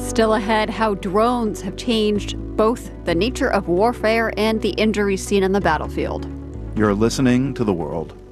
Still ahead, how drones have changed both the nature of warfare and the injuries seen on the battlefield. You're listening to The World.